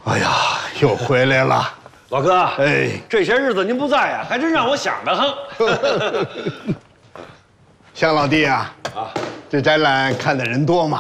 哎呀，又回来了， 老哥。 哎， 这些日子您不在呀，还真让我想得很。 向老弟啊，这展览看的人多吗？